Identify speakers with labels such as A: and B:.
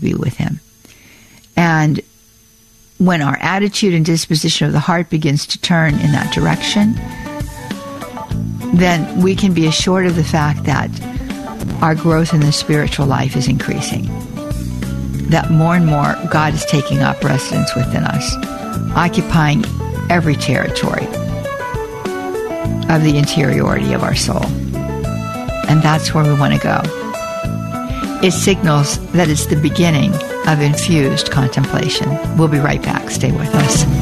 A: be with him. And when our attitude and disposition of the heart begins to turn in that direction, then we can be assured of the fact that our growth in the spiritual life is increasing. That more and more God is taking up residence within us, occupying every territory of the interiority of our soul. And that's where we want to go. It signals that it's the beginning of infused contemplation. We'll be right back. Stay with us.